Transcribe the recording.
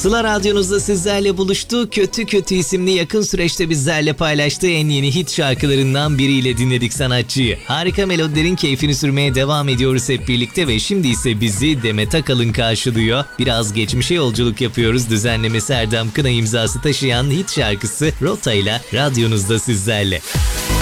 Sıla radyonuzda sizlerle buluştu. Kötü Kötü isimli yakın süreçte bizlerle paylaştığı en yeni hit şarkılarından biriyle dinledik sanatçıyı. Harika melodilerin keyfini sürmeye devam ediyoruz hep birlikte ve şimdi ise bizi Demet Akalın karşılıyor. Biraz geçmişe yolculuk yapıyoruz. Düzenlemesi Erdem Kına imzası taşıyan hit şarkısı Rota ile radyonuzda sizlerle.